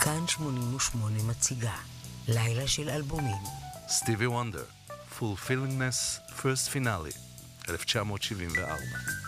כאן 88 מציגה לילה של אלבומים. סטיבי וונדר, Fulfillingness First Finale, 1974.